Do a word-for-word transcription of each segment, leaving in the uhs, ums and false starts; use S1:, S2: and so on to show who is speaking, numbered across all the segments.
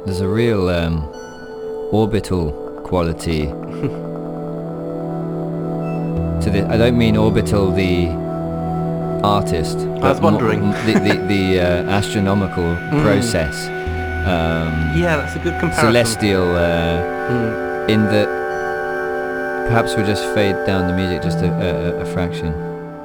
S1: there's a real um, orbital quality to the. I don't mean orbital the artist.
S2: I was wondering.
S1: Mo- the the, the uh, astronomical
S2: mm.
S1: process. Um,
S2: yeah, that's a good comparison.
S1: Celestial, uh,
S2: mm.
S1: in that perhaps we'll just fade down the music just a, a, a fraction.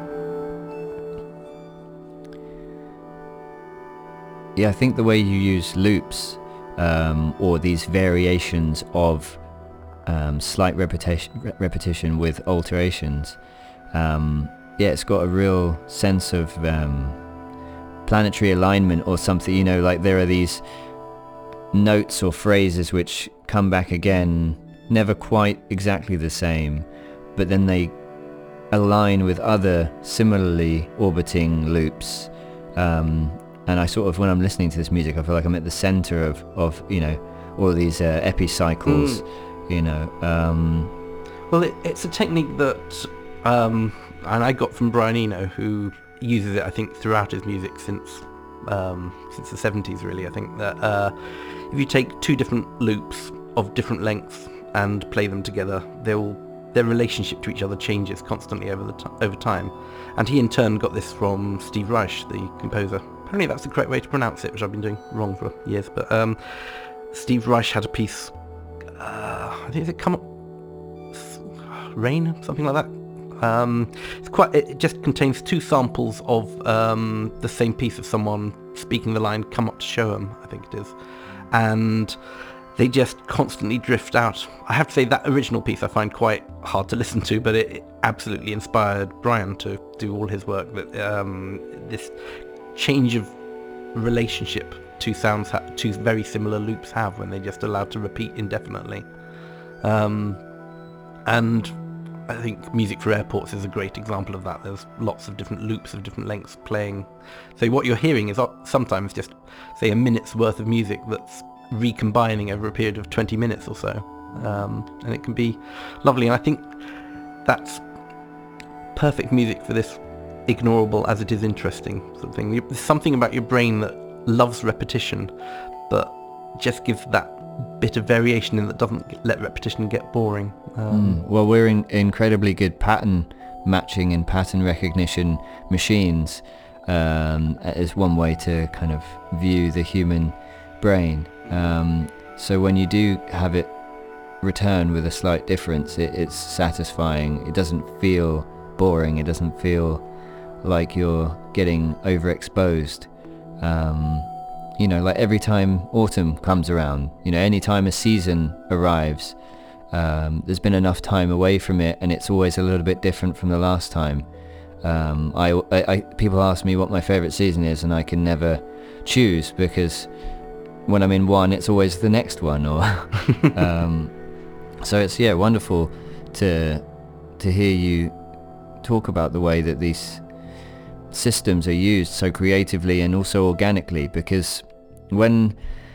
S1: Yeah, I think the way you use loops um, or these variations of um, slight repetition, re- repetition with alterations, um, yeah, it's got a real sense of um, planetary alignment or something. You know, like there are these notes or phrases which come back again, never quite exactly the same, but then they align with other similarly orbiting loops. Um, and I sort of, when I'm listening to this music, I feel like I'm at the center of, of you know, all of these uh, epicycles, mm. you know. Um,
S2: well, it, it's a technique that, um, and I got from Brian Eno, who uses it, I think, throughout his music since um, since the seventies, really. I think that uh, if you take two different loops of different lengths and play them together, they'll their relationship to each other changes constantly over the t- over time. And he in turn got this from Steve Reich, the composer. Apparently that's the correct way to pronounce it, which I've been doing wrong for years. But um, Steve Reich had a piece, uh, I think it come up, Rain, something like that. Um, it's quite. It just contains two samples of um, the same piece of someone speaking the line "Come up to show 'em," I think it is, and they just constantly drift out. I have to say that original piece I find quite hard to listen to, but it, it absolutely inspired Brian to do all his work. That um, this change of relationship two sounds, ha- two very similar loops have when they're just allowed to repeat indefinitely, um, and I think Music for Airports is a great example of that. There's lots of different loops of different lengths playing. So what you're hearing is sometimes just, say, a minute's worth of music that's recombining over a period of twenty minutes or so. Um, and it can be lovely. And I think that's perfect music for this ignorable as it is interesting sort of thing. There's something about your brain that loves repetition, but just gives that bit of variation in that doesn't let repetition get boring. Um,
S1: mm, well, we're in incredibly good pattern matching and pattern recognition machines um, is one way to kind of view the human brain. Um, so when you do have it return with a slight difference, it, it's satisfying. It doesn't feel boring. It doesn't feel like you're getting overexposed. Um, You know, like every time autumn comes around, you know, any time a season arrives, um, there's been enough time away from it, and it's always a little bit different from the last time. Um, I, I, I, people ask me what my favourite season is, and I can never choose, because when I'm in one, it's always the next one. Or um, so it's yeah, wonderful to to hear you talk about the way that these systems are used so creatively and also organically, because when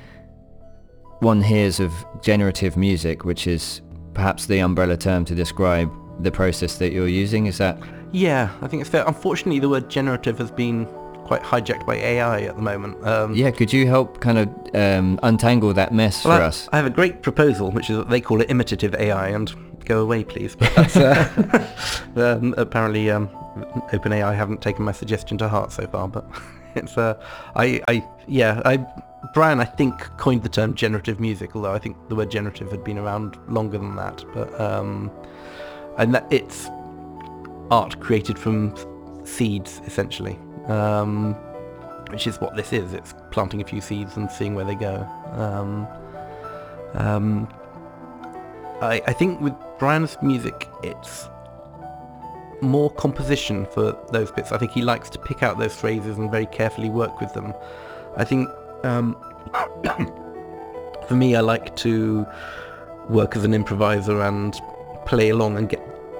S1: one hears of generative music, which is perhaps the umbrella term to describe the process that you're using, is that?
S2: Yeah, I think it's fair. Unfortunately, the word generative has been quite hijacked by A I at the moment. Um,
S1: yeah, could you help kind of um, untangle that mess
S2: well,
S1: for
S2: I,
S1: us?
S2: I have a great proposal, which is that they call it imitative A I, and go away, please. But that's, uh, um, apparently, um, OpenAI haven't taken my suggestion to heart so far, but it's uh, I, I, yeah, I, Brian, I think coined the term generative music, although I think the word generative had been around longer than that. But um, and that it's art created from seeds, essentially, um, which is what this is. It's planting a few seeds and seeing where they go. Um, um, I, I think with Brian's music, it's more composition for those bits. I think he likes to pick out those phrases and very carefully work with them. I think um, for me, I like to work as an improviser and play along and get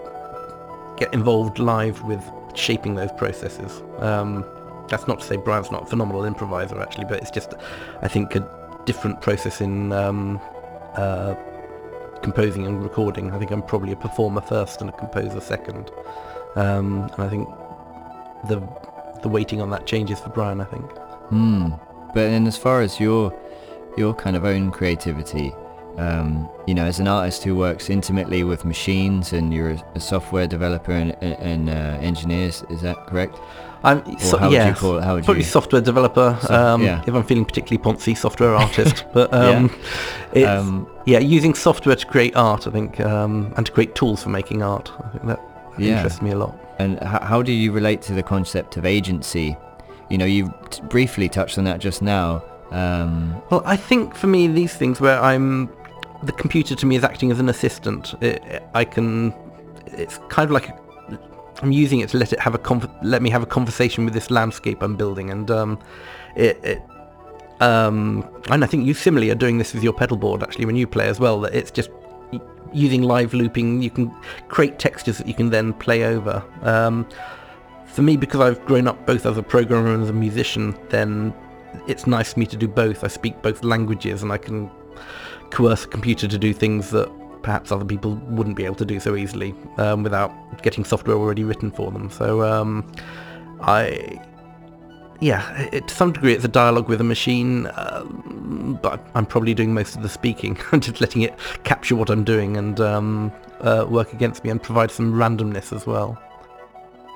S2: get involved live with shaping those processes. Um, that's not to say Brian's not a phenomenal improviser, actually, but it's just, I think, a different process in um, uh, composing and recording. I think I'm probably a performer first and a composer second. Um, and I think the the weighting on that changes for Brian, I think.
S1: Hmm. But then as far as your your kind of own creativity? Um, you know, as an artist who works intimately with machines, and you're a, a software developer and, and uh, engineers, is that correct?
S2: I'm,
S1: Or
S2: so,
S1: how would
S2: yeah,
S1: you call it? How would
S2: probably
S1: you?
S2: software developer.
S1: So-
S2: um,
S1: yeah.
S2: If I'm feeling particularly poncy, software artist. But um, it's,
S1: Um,
S2: yeah, using software to create art, I think, um, and to create tools for making art. I think that
S1: Yeah.
S2: interests me a lot.
S1: And h- how do you relate to the concept of agency? You know, you t- briefly touched on that just now. Um,
S2: Well, I think for me, these things where I'm, the computer to me is acting as an assistant. It, it- I can, it's kind of like a, I'm using it to let it have a conv- let me have a conversation with this landscape I'm building, and um, it, it um, and I think you similarly are doing this with your pedal board actually when you play as well. That it's just y- using live looping, you can create textures that you can then play over. Um, for me, because I've grown up both as a programmer and as a musician, then it's nice for me to do both. I speak both languages, and I can coerce a computer to do things that perhaps other people wouldn't be able to do so easily um, without getting software already written for them. So um, I, yeah, it, to some degree it's a dialogue with a machine, um, but I'm probably doing most of the speaking. I'm just letting it capture what I'm doing and um, uh, work against me and provide some randomness as well.